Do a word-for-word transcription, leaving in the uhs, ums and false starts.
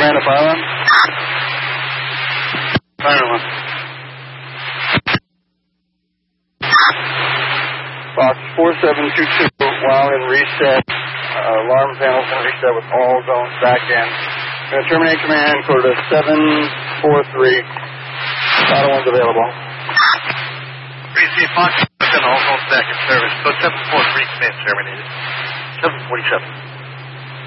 Miranda, fire alarm. Fire alarm. Fox four seven two two, while in reset, uh, alarm panels in reset with all zones back in. Going to terminate command, quarter to seven four three. Auto one's available. three C Fox, all zones back in service. Code seven four three, command terminated. seven forty-seven.